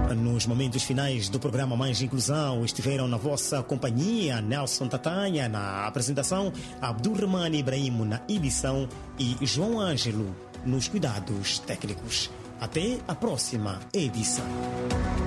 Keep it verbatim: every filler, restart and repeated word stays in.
Nos momentos finais do programa Mais Inclusão, estiveram na vossa companhia Nelson Tatanha na apresentação, Abdurrahman Ibrahim na edição e João Ângelo nos cuidados técnicos. Até a próxima edição.